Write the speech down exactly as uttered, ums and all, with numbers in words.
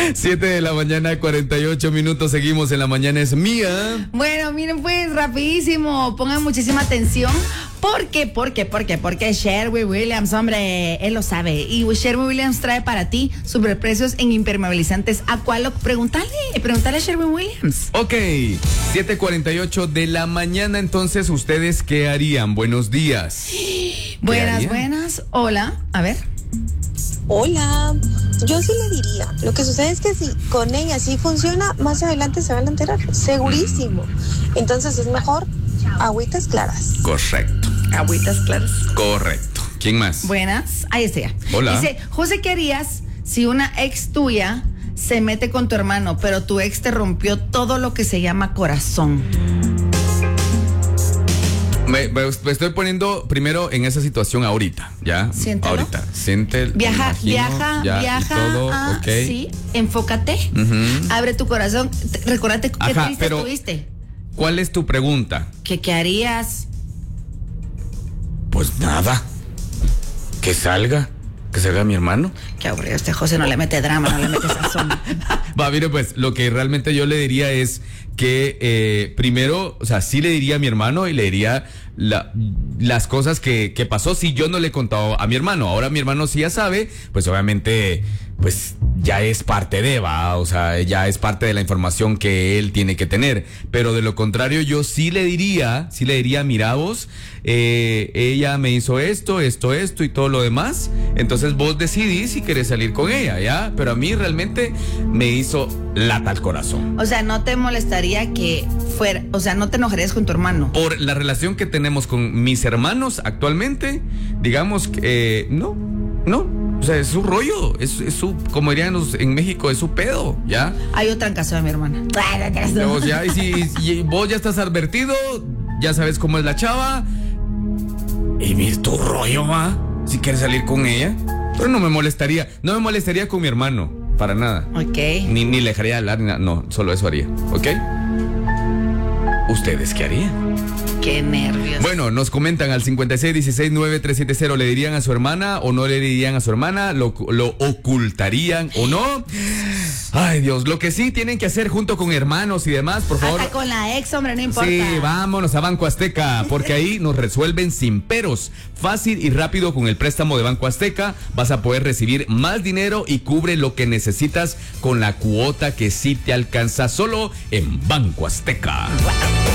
siete de la mañana, cuarenta y ocho minutos. Seguimos en La Mañana es Mía. Bueno, miren, pues, rapidísimo. Pongan muchísima atención. ¿Por qué? ¿Por qué? ¿Por qué? Porque Sherwin Williams, hombre, él lo sabe. Y Sherwin Williams trae para ti superprecios en impermeabilizantes Aqualock. Pregúntale, pregúntale a Sherwin Williams. Ok, siete cuarenta y ocho de la mañana. Entonces, ¿ustedes qué harían? Buenos días. Buenas, harían? buenas. Hola, a ver. Hola, yo sí le diría. Lo que sucede es que si con ella sí funciona, más adelante se van a enterar, segurísimo. Entonces es mejor agüitas claras. Correcto. Agüitas claras. Correcto. ¿Quién más? Buenas, ahí está ya. Hola. Dice, José, ¿qué harías si una ex tuya se mete con tu hermano, pero tu ex te rompió todo lo que se llama corazón? Me, me, me estoy poniendo primero en esa situación ahorita, ¿ya? Siéntelo. Ahorita. Siente, Viaja, imagino, viaja, ya, viaja. y todo, ah, okay. Sí, enfócate. Uh-huh. Abre tu corazón. Te- Recuérdate qué Ajá, triste pero estuviste. ¿cuál es tu pregunta? ¿Qué, ¿Qué harías? Pues nada. Que salga. Que salga mi hermano. Qué aburrido este José, no le mete drama, no le mete sazón. Va, mire, pues lo que realmente yo le diría es que eh, primero, o sea, sí le diría a mi hermano y le diría la, las cosas que, que pasó si yo no le he contado a mi hermano. Ahora mi hermano sí ya sabe, pues obviamente, pues ya es parte de, va, o sea, ya es parte de la información que él tiene que tener. Pero de lo contrario, yo sí le diría, sí le diría, mira vos, eh, ella me hizo esto, esto, esto y todo lo demás. Entonces vos decidís si querés salir con ella, ¿ya? Pero a mí realmente me hizo lata al corazón. O sea, ¿no te molestaría que fuera, o sea, no te enojarías con tu hermano? Por la relación que tenemos con mis hermanos actualmente, digamos que eh, no, no. O sea, es su rollo, es, es su, como dirían los, en México, es su pedo, ¿ya? Hay otra en casa de mi hermana. O sea, y si y vos ya estás advertido, ya sabes cómo es la chava. Y mira tu rollo, va. Si quieres salir con ella. Pero no me molestaría, no me molestaría con mi hermano, para nada. Ok. Ni, ni le dejaría hablar, ni nada, no, solo eso haría, ¿ok? ¿Ustedes qué harían? Qué nervios. Bueno, nos comentan al cincuenta y seis dieciséis nueve tres siete cero, ¿le dirían a su hermana o no le dirían a su hermana? ¿Lo, lo ocultarían o no? Ay, Dios, lo que sí tienen que hacer junto con hermanos y demás, por favor. Hasta con la ex, hombre, no importa. Sí, vámonos a Banco Azteca, porque ahí nos resuelven sin peros. Fácil y rápido con el préstamo de Banco Azteca. Vas a poder recibir más dinero y cubre lo que necesitas con la cuota que sí te alcanza solo en Banco Azteca. Wow.